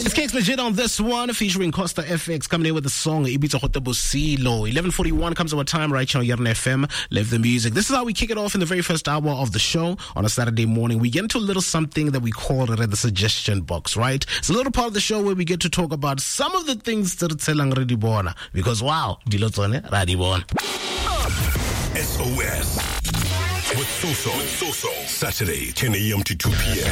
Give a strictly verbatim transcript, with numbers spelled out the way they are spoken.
It's Kicks Legit on this one, featuring Costa F X coming in with the song Ibiza Hote Bosilo. eleven forty-one comes our time right here on Yarn F M. Live the music. This is how we kick it off in the very first hour of the show on a Saturday morning. We get into a little something that we call it the suggestion box, right? It's a little part of the show where we get to talk about some of the things that it's already born. Because wow, dilotsone radi born. S O S with Soso. With Soso. Saturday, ten a.m. to two p.m.